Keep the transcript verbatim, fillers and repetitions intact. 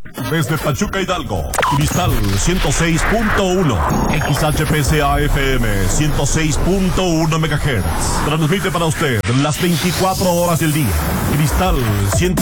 Desde Pachuca, Hidalgo, Cristal ciento seis punto uno, X H P C A F M ciento seis punto uno megahertz. Transmite para usted las veinticuatro horas del día. Cristal ciento